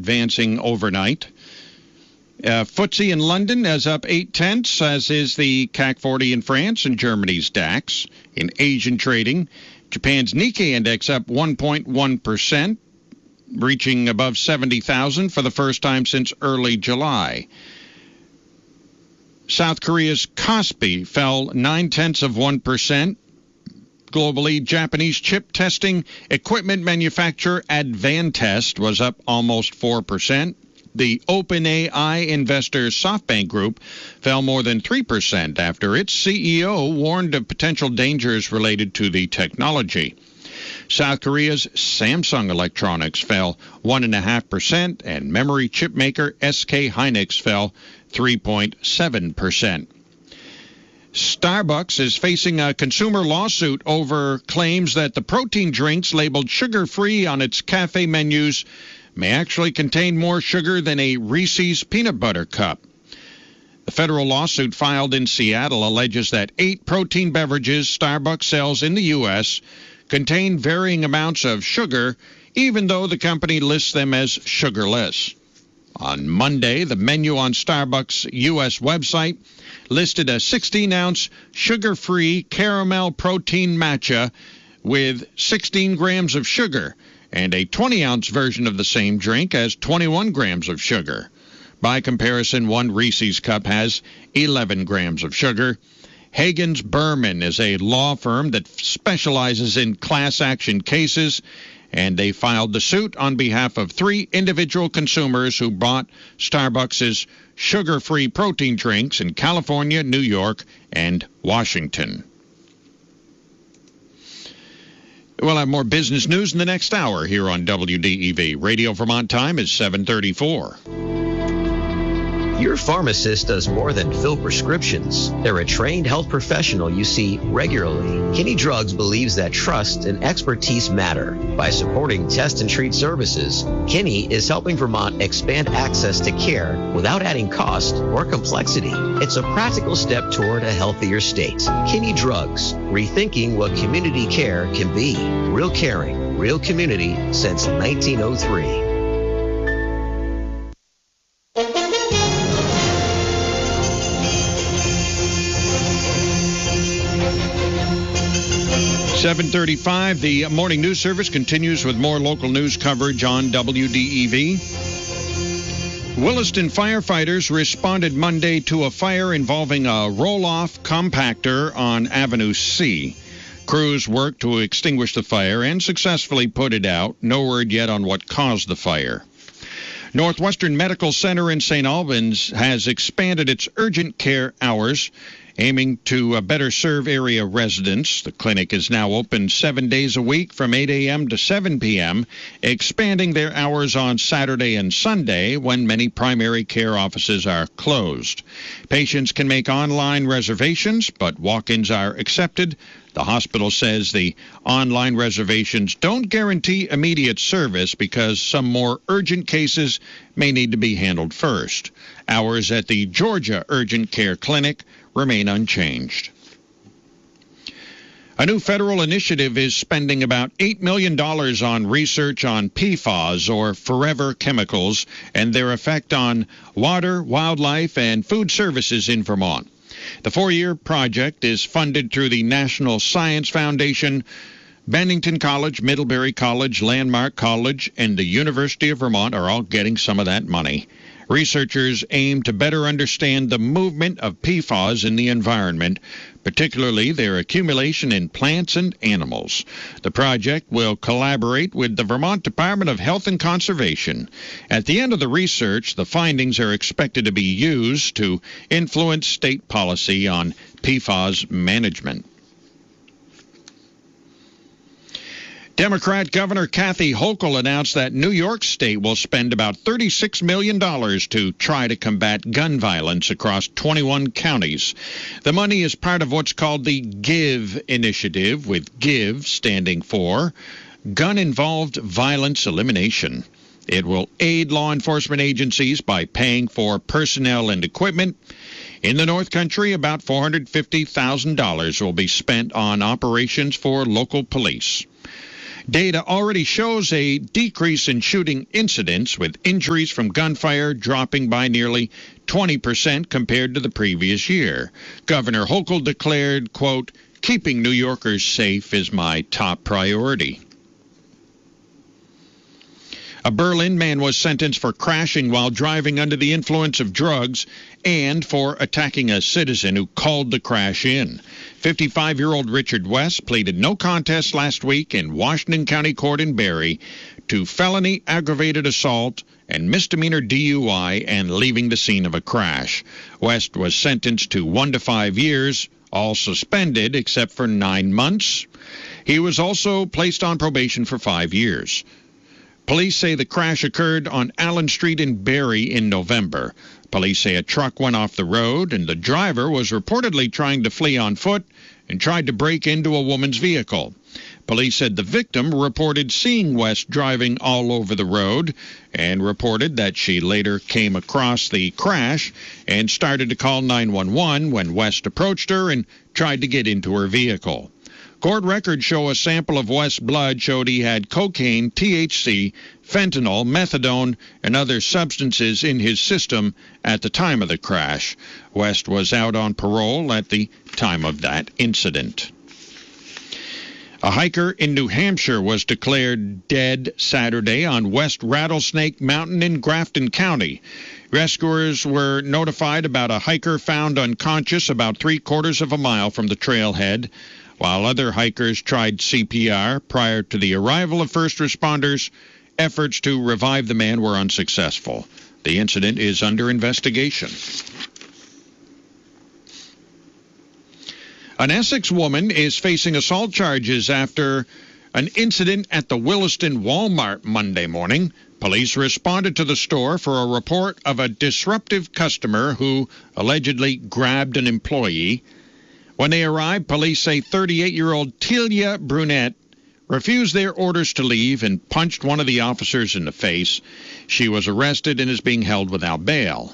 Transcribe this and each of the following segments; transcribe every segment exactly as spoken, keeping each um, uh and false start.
advancing overnight. Uh, F T S E in London is up eight tenths, as is the C A C forty in France and Germany's DAX. In Asian trading, Japan's Nikkei index up one point one percent, reaching above seventy thousand for the first time since early July. South Korea's Kospi fell nine tenths of one percent. Globally, Japanese chip testing equipment manufacturer Advantest was up almost four percent. The OpenAI investor SoftBank Group fell more than three percent after its C E O warned of potential dangers related to the technology. South Korea's Samsung Electronics fell one point five percent, and memory chip maker S K Hynix fell three point seven percent. Starbucks is facing a consumer lawsuit over claims that the protein drinks labeled sugar-free on its cafe menus may actually contain more sugar than a Reese's peanut butter cup. The federal lawsuit filed in Seattle alleges that eight protein beverages Starbucks sells in the U S contain varying amounts of sugar, even though the company lists them as sugarless. On Monday, the menu on Starbucks' U S website listed a sixteen-ounce sugar-free caramel protein matcha with sixteen grams of sugar, and a twenty-ounce version of the same drink has twenty-one grams of sugar. By comparison, one Reese's cup has eleven grams of sugar. Hagens Berman is a law firm that specializes in class action cases, and they filed the suit on behalf of three individual consumers who bought Starbucks' sugar-free protein drinks in California, New York, and Washington. We'll have more business news in the next hour here on W D E V. Radio Vermont time is seven thirty-four. Your pharmacist does more than fill prescriptions. They're a trained health professional you see regularly. Kinney Drugs believes that trust and expertise matter. By supporting test and treat services, Kinney is helping Vermont expand access to care without adding cost or complexity. It's a practical step toward a healthier state. Kinney Drugs, rethinking what community care can be. Real caring, real community since nineteen oh three. seven thirty-five, the morning news service continues with more local news coverage on W D E V. Williston firefighters responded Monday to a fire involving a roll-off compactor on Avenue C. Crews worked to extinguish the fire and successfully put it out. No word yet on what caused the fire. Northwestern Medical Center in Saint Albans has expanded its urgent care hours, aiming to uh, better serve area residents. The clinic is now open seven days a week from eight a.m. to seven p.m., expanding their hours on Saturday and Sunday when many primary care offices are closed. Patients can make online reservations, but walk-ins are accepted. The hospital says the online reservations don't guarantee immediate service because some more urgent cases may need to be handled first. Hours at the Georgia Urgent Care Clinic remain unchanged. A new federal initiative is spending about eight million dollars on research on P FAS, or forever chemicals, and their effect on water, wildlife, and food services in Vermont. The four-year project is funded through the National Science Foundation. Bennington College, Middlebury College, Landmark College, and the University of Vermont are all getting some of that money. Researchers aim to better understand the movement of P FAS in the environment, particularly their accumulation in plants and animals. The project will collaborate with the Vermont Department of Health and Conservation. At the end of the research, the findings are expected to be used to influence state policy on P FAS management. Democrat Governor Kathy Hochul announced that New York State will spend about thirty-six million dollars to try to combat gun violence across twenty-one counties. The money is part of what's called the GIVE initiative, with GIVE standing for Gun-Involved Violence Elimination. It will aid law enforcement agencies by paying for personnel and equipment. In the North Country, about four hundred fifty thousand dollars will be spent on operations for local police. Data already shows a decrease in shooting incidents, with injuries from gunfire dropping by nearly twenty percent compared to the previous year. Governor Hochul declared, quote, "Keeping New Yorkers safe is my top priority." A Berlin man was sentenced for crashing while driving under the influence of drugs and for attacking a citizen who called the crash in. fifty-five-year-old Richard West pleaded no contest last week in Washington County Court in Barry to felony aggravated assault and misdemeanor D U I and leaving the scene of a crash. West was sentenced to one to five years, all suspended except for nine months. He was also placed on probation for five years. Police say the crash occurred on Allen Street in Barry in November. Police say a truck went off the road and the driver was reportedly trying to flee on foot and tried to break into a woman's vehicle. Police said the victim reported seeing West driving all over the road and reported that she later came across the crash and started to call nine one one when West approached her and tried to get into her vehicle. Court records show a sample of West's blood showed he had cocaine, T H C, fentanyl, methadone, and other substances in his system at the time of the crash. West was out on parole at the time of that incident. A hiker in New Hampshire was declared dead Saturday on West Rattlesnake Mountain in Grafton County. Rescuers were notified about a hiker found unconscious about three-quarters of a mile from the trailhead. While other hikers tried C P R prior to the arrival of first responders, efforts to revive the man were unsuccessful. The incident is under investigation. An Essex woman is facing assault charges after an incident at the Williston Walmart Monday morning. Police responded to the store for a report of a disruptive customer who allegedly grabbed an employee. When they arrived, police say thirty-eight-year-old Telia Brunette refused their orders to leave and punched one of the officers in the face. She was arrested and is being held without bail.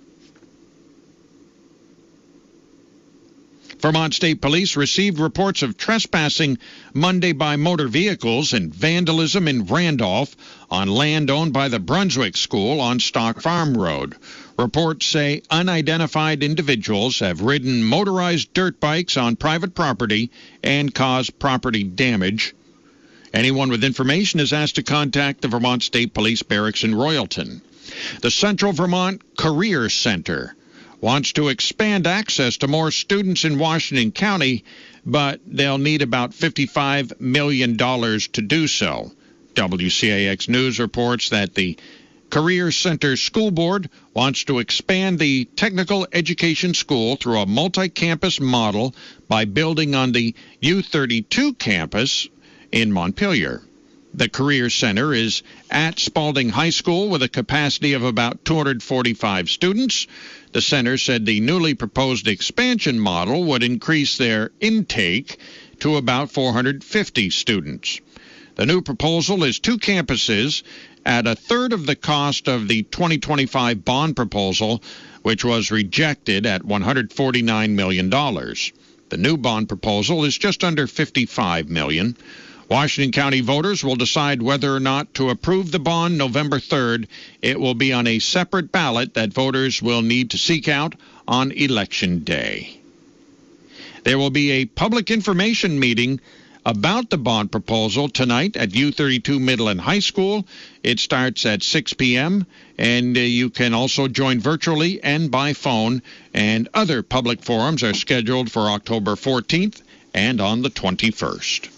Vermont State Police received reports of trespassing Monday by motor vehicles and vandalism in Randolph on land owned by the Brunswick School on Stock Farm Road. Reports say unidentified individuals have ridden motorized dirt bikes on private property and caused property damage. Anyone with information is asked to contact the Vermont State Police Barracks in Royalton. The Central Vermont Career Center wants to expand access to more students in Washington County, but they'll need about fifty-five million dollars to do so. W C A X News reports that the Career Center School Board wants to expand the technical education school through a multi-campus model by building on the U thirty-two campus in Montpelier. The Career Center is at Spalding High School with a capacity of about two hundred forty-five students. The center said the newly proposed expansion model would increase their intake to about four hundred fifty students. The new proposal is two campuses at a third of the cost of the twenty twenty-five bond proposal, which was rejected at one hundred forty-nine million dollars. The new bond proposal is just under fifty-five million dollars. Washington County voters will decide whether or not to approve the bond November third. It will be on a separate ballot that voters will need to seek out on Election Day. There will be a public information meeting about the bond proposal tonight at U thirty-two Middle and High School. It starts at six p.m., and uh, you can also join virtually and by phone, and other public forums are scheduled for October fourteenth and on the twenty-first.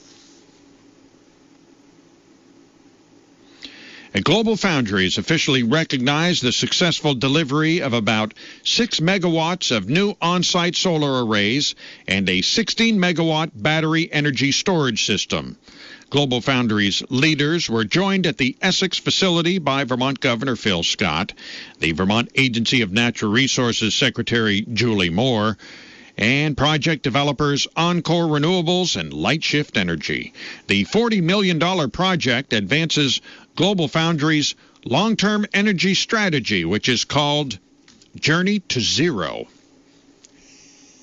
And Global Foundries officially recognized the successful delivery of about six megawatts of new on-site solar arrays and a sixteen megawatt battery energy storage system. Global Foundries leaders were joined at the Essex facility by Vermont Governor Phil Scott, the Vermont Agency of Natural Resources Secretary Julie Moore, and project developers Encore Renewables and Lightshift Energy. The forty million dollars project advances Global Foundries' long-term energy strategy, which is called Journey to Zero.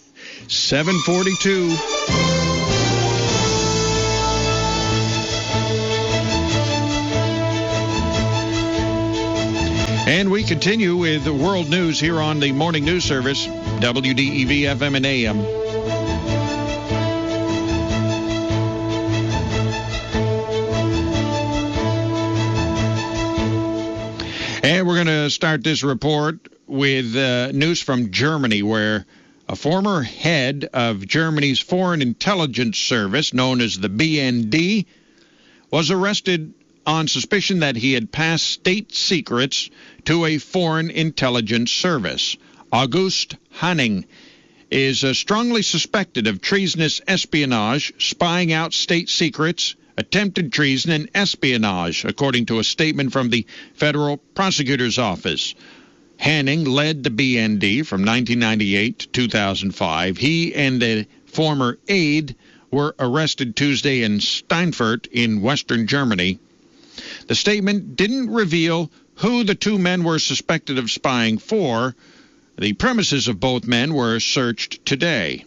seven forty-two. And we continue with the world news here on the Morning News Service, W D E V F M and A M. And we're going to start this report with uh, news from Germany, where a former head of Germany's Foreign Intelligence Service, known as the B N D, was arrested on suspicion that he had passed state secrets to a foreign intelligence service. August Hanning is uh, strongly suspected of treasonous espionage, spying out state secrets, attempted treason, and espionage, according to a statement from the Federal Prosecutor's Office. Hanning led the B N D from nineteen ninety-eight to two thousand five. He and a former aide were arrested Tuesday in Steinfurt in western Germany. The statement didn't reveal who the two men were suspected of spying for. The premises of both men were searched today.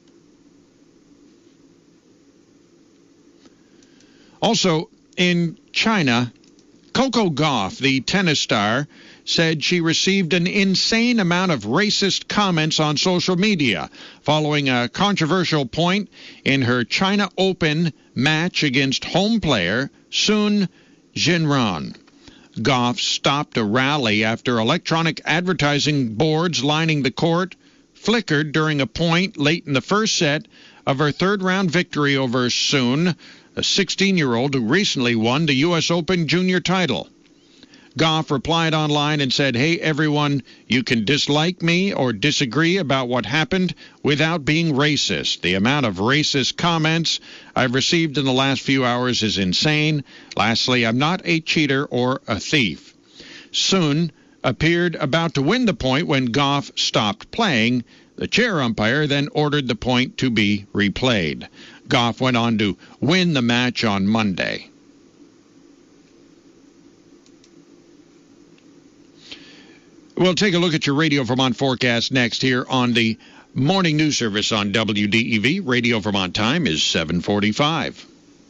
Also, in China, Coco Gauff, the tennis star, said she received an insane amount of racist comments on social media following a controversial point in her China Open match against home player Sun Jinran. Gauff stopped a rally after electronic advertising boards lining the court flickered during a point late in the first set of her third-round victory over Sun, a sixteen-year-old who recently won the U S Open junior title. Gauff replied online and said, "Hey, everyone, you can dislike me or disagree about what happened without being racist. The amount of racist comments I've received in the last few hours is insane. Lastly, I'm not a cheater or a thief." Sun appeared about to win the point when Gauff stopped playing. The chair umpire then ordered the point to be replayed. Gauff went on to win the match on Monday. We'll take a look at your Radio Vermont forecast next here on the Morning News Service on W D E V. Radio Vermont time is seven forty-five.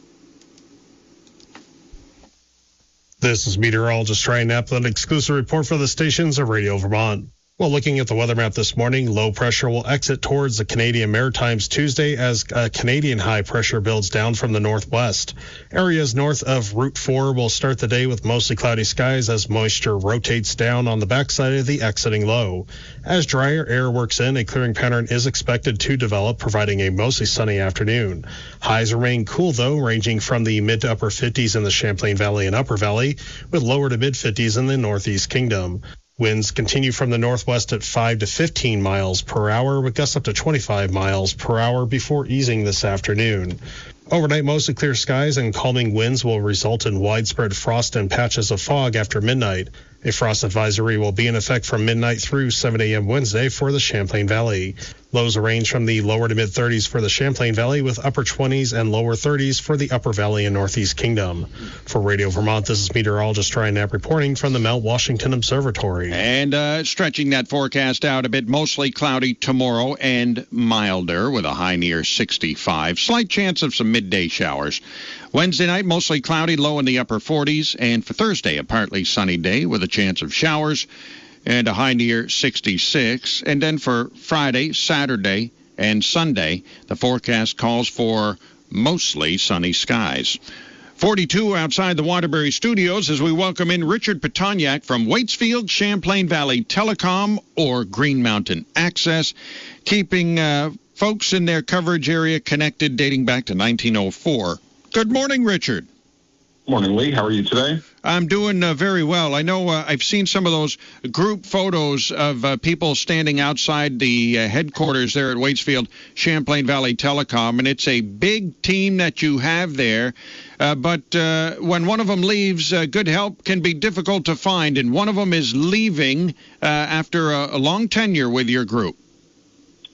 This is meteorologist Ryan Knapp with an exclusive report for the stations of Radio Vermont. Well, looking at the weather map this morning, low pressure will exit towards the Canadian Maritimes Tuesday as a Canadian high pressure builds down from the northwest. Areas north of Route four will start the day with mostly cloudy skies as moisture rotates down on the backside of the exiting low. As drier air works in, a clearing pattern is expected to develop, providing a mostly sunny afternoon. Highs remain cool, though, ranging from the mid to upper fifties in the Champlain Valley and Upper Valley, with lower to mid fifties in the Northeast Kingdom. Winds continue from the northwest at five to fifteen miles per hour, with gusts up to twenty-five miles per hour before easing this afternoon. Overnight, mostly clear skies and calming winds will result in widespread frost and patches of fog after midnight. A frost advisory will be in effect from midnight through seven a.m. Wednesday for the Champlain Valley. Lows range from the lower to mid thirties for the Champlain Valley, with upper twenties and lower thirties for the Upper Valley and Northeast Kingdom. For Radio Vermont, this is meteorologist Ryan Knapp reporting from the Mount Washington Observatory. And uh, stretching that forecast out a bit, mostly cloudy tomorrow and milder with a high near sixty-five. Slight chance of some midday showers. Wednesday night, mostly cloudy, low in the upper forties. And for Thursday, a partly sunny day with a chance of showers and a high near sixty-six. And then for Friday, Saturday, and Sunday, the forecast calls for mostly sunny skies. forty-two outside the Waterbury Studios as we welcome in Richard Petoniak from Waitsfield, Champlain Valley Telecom, or Green Mountain Access, keeping uh, folks in their coverage area connected dating back to nineteen oh four. Good morning, Richard. Morning, Lee. How are you today? I'm doing uh, very well. I know uh, I've seen some of those group photos of uh, people standing outside the uh, headquarters there at Waitsfield, Champlain Valley Telecom, and it's a big team that you have there. Uh, but uh, when one of them leaves, uh, good help can be difficult to find, and one of them is leaving uh, after a, a long tenure with your group.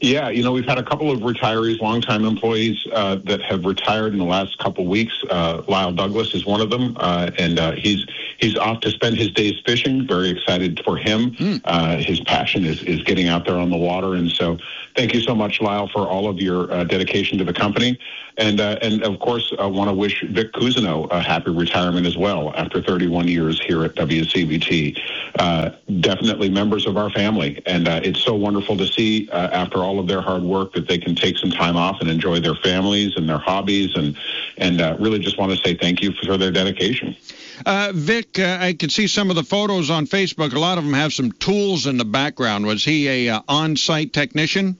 Yeah, you know, we've had a couple of retirees, longtime employees uh, that have retired in the last couple of weeks. Uh, Lyle Douglas is one of them, uh, and uh, he's he's off to spend his days fishing. Very excited for him. Mm. Uh, his passion is, is getting out there on the water, and so thank you so much, Lyle, for all of your uh, dedication to the company. And, uh, and of course, I want to wish Vic Cousineau a happy retirement as well after thirty-one years here at W C B T. Uh, definitely members of our family, and uh, it's so wonderful to see uh, after all of their hard work that they can take some time off and enjoy their families and their hobbies, and and uh, really just want to say thank you for their dedication. Uh, Vic, uh, I can see some of the photos on Facebook. A lot of them have some tools in the background. Was he a uh, on-site technician?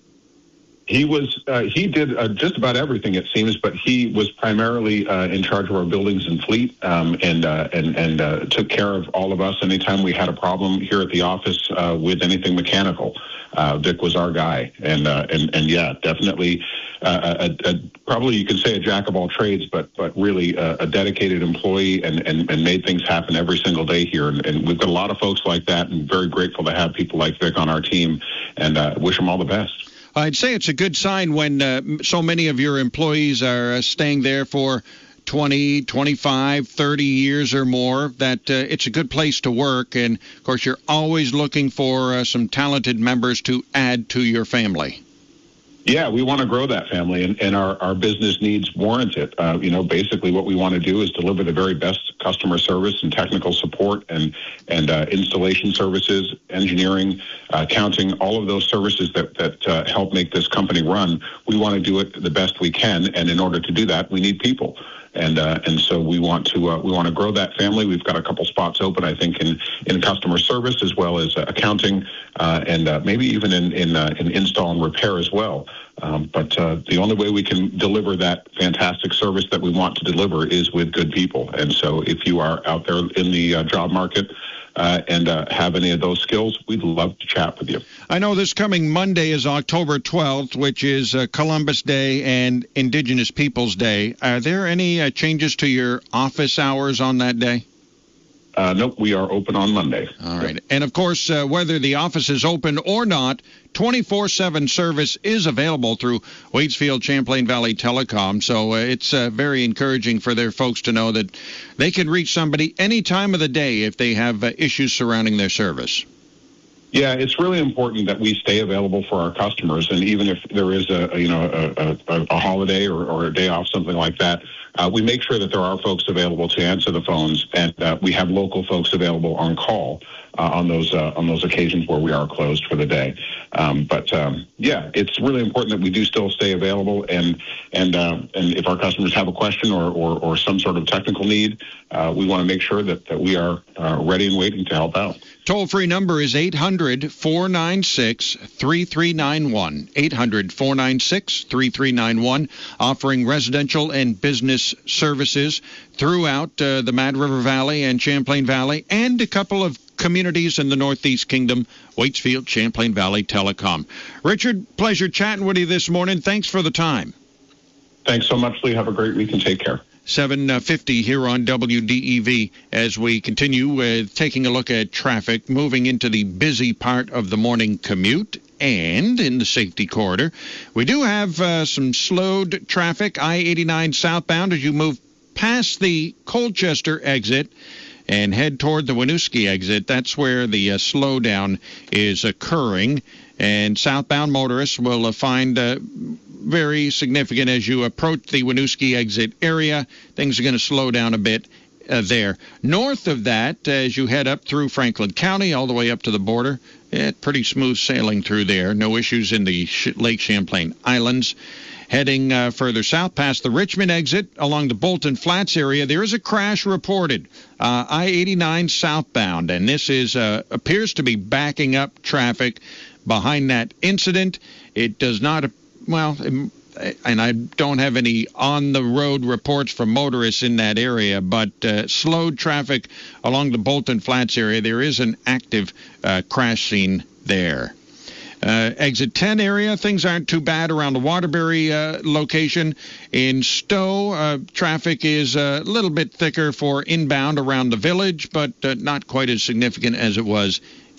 He was. Uh, he did uh, just about everything, it seems, but he was primarily uh, in charge of our buildings and fleet, um, and uh, and and uh, took care of all of us anytime we had a problem here at the office uh, with anything mechanical. Uh, Vic was our guy, and uh, and and yeah, definitely, uh, a, a, probably you could say a jack of all trades, but but really a, a dedicated employee, and, and and made things happen every single day here. And, and we've got a lot of folks like that, and very grateful to have people like Vic on our team, and uh, wish them all the best. I'd say it's a good sign when uh, so many of your employees are uh, staying there for twenty, twenty-five, thirty years or more, that uh, it's a good place to work. And, of course, you're always looking for uh, some talented members to add to your family. Yeah, we want to grow that family, and, and our, our business needs warrant it. Uh, you know, basically what we want to do is deliver the very best customer service and technical support and and uh, installation services, engineering, uh, accounting, all of those services that, that uh, help make this company run. We want to do it the best we can, and in order to do that, we need people. And uh, and so we want to uh, we want to grow that family. We've got a couple spots open, I think, in, in customer service as well as uh, accounting, uh, and uh, maybe even in in, uh, in install and repair as well. Um, but uh, the only way we can deliver that fantastic service that we want to deliver is with good people. And so if you are out there in the uh, job market uh, and uh, have any of those skills, we'd love to chat with you. I know this coming Monday is October twelfth, which is uh, Columbus Day and Indigenous Peoples Day. Are there any uh, changes to your office hours on that day? Uh, nope, we are open on Monday. All right. And, of course, uh, whether the office is open or not, twenty-four seven service is available through Waitsfield Champlain Valley Telecom. So uh, it's uh, very encouraging for their folks to know that they can reach somebody any time of the day if they have uh, issues surrounding their service. Yeah, it's really important that we stay available for our customers, and even if there is a you know a, a, a holiday or, or a day off, something like that, uh, we make sure that there are folks available to answer the phones, and uh, we have local folks available on call uh, on those uh, on those occasions where we are closed for the day. Um, but um, yeah, it's really important that we do still stay available, and and uh, and if our customers have a question or or, or some sort of technical need, uh, we want to make sure that that we are uh, ready and waiting to help out. Toll-free number is eight hundred, four nine six, three three nine one, eight hundred, four nine six, three three nine one, offering residential and business services throughout uh, the Mad River Valley and Champlain Valley, and a couple of communities in the Northeast Kingdom, Waitsfield, Champlain Valley Telecom. Richard, pleasure chatting with you this morning. Thanks for the time. Thanks so much, Lee. Have a great week and take care. seven fifty here on W D E V as we continue with taking a look at traffic, moving into the busy part of the morning commute and in the safety corridor. We do have uh, some slowed traffic, I eighty-nine southbound as you move past the Colchester exit and head toward the Winooski exit. That's where the uh, slowdown is occurring. And southbound motorists will uh, find uh, very significant as you approach the Winooski exit area. Things are going to slow down a bit uh, there. North of that, as you head up through Franklin County all the way up to the border, eh, pretty smooth sailing through there. No issues in the Sh- Lake Champlain Islands. Heading uh, further south past the Richmond exit along the Bolton Flats area, there is a crash reported, uh, I eighty-nine southbound, and this is uh, appears to be backing up traffic behind that incident. It does not, well, and I don't have any on-the-road reports from motorists in that area, but uh, slowed traffic along the Bolton Flats area. There is an active uh, crash scene there. Uh, exit ten area, things aren't too bad around the Waterbury uh, location. In Stowe, uh, traffic is a little bit thicker for inbound around the village, but uh, not quite as significant as it was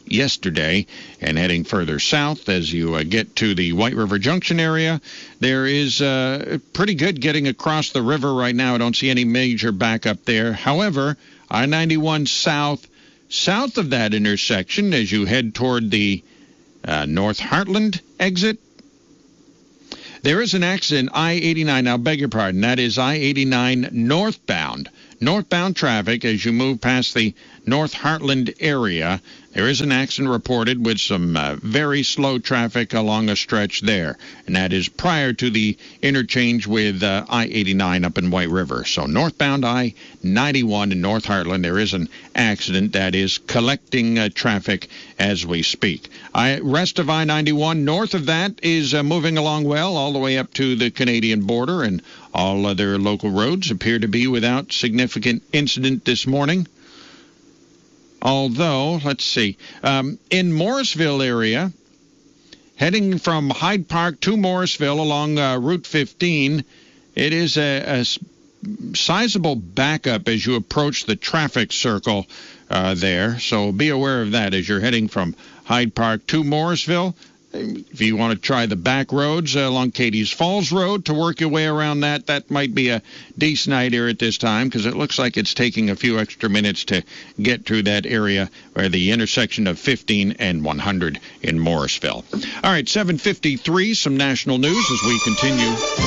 yesterday. And heading further south as you uh, get to the White River Junction area, there is uh, pretty good getting across the river right now. I don't see any major backup there. However, I ninety-one south, south of that intersection, as you head toward the uh, North Heartland exit, there is an accident, I eighty-nine. Now, beg your pardon, that is I eighty-nine northbound. Northbound traffic as you move past the North Heartland area. There is an accident reported with some uh, very slow traffic along a stretch there, and that is prior to the interchange with uh, I eighty-nine up in White River. So northbound I ninety-one in North Heartland, there is an accident that is collecting uh, traffic as we speak. I, rest of I ninety-one north of that is uh, moving along well all the way up to the Canadian border, and all other local roads appear to be without significant incident this morning. Although, let's see, um, in Morrisville area, heading from Hyde Park to Morrisville along uh, Route fifteen, it is a, a sizable backup as you approach the traffic circle uh, there. So be aware of that as you're heading from Hyde Park to Morrisville. If you want to try the back roads uh, along Cadiz Falls Road to work your way around that, that might be a decent idea at this time because it looks like it's taking a few extra minutes to get through that area where the intersection of fifteen and one hundred in Morrisville. All right, seven fifty-three, some national news as we continue.